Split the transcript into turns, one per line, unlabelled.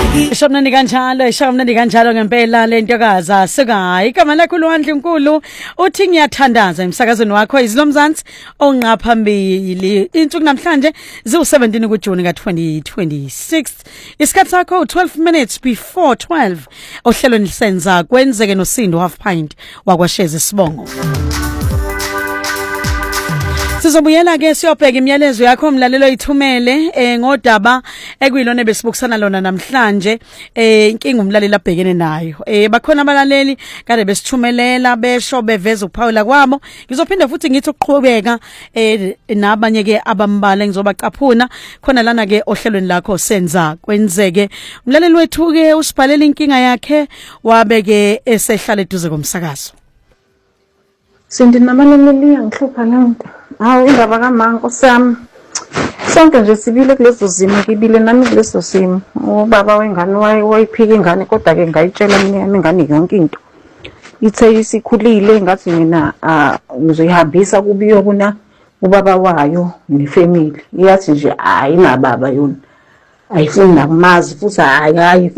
Shomnani kanjalo ngempela lentokazi asika igama lakho Lwandle Nkulu uthi ngiyathandaza emsakazweni wakho izilomzansi onqa phambili insuku namhlanje ziwu17 kuJuni ka2026 isikhathi sakho 12 minutes before 12 ohlelweni lisenza kwenzeke noSindo half pint wakwasheza Sibongo. Sizobuyela ke siyobheka imiyalezo yakho mlalelo ithumele ngodaba ekuyilona besibukisana lona namhlanje inkinga umlaleli abhekene nayo bakhona abalaleli kade besithumelela besho beveza ukuphawula kwabo ngizophinda futhi ngithi ukuqhubeka nabanye ke abambala ngizobacaphuna khona lana ke ohlelweni lakho senza kwenzeke umlaleli wethu ke usibhalela inkinga yakhe wabeke esehlala eduze komsakazo.
Sindinamaleli angihlupha lento. Hawu indaba kaManko sami. Sonke nje sibile kulezo zimo kibile nami kulezo simo. Ubaba wengane wayiphika ingane kodwa ke ngayitshela mina ingane yonke into. Ithe isikhulile ngathi mina ngizoyihambisa kubiyo kuna ubaba wayo nefamily. Iyathi nje hayi nababa yona. Ayifuni nakumazi futhi hayi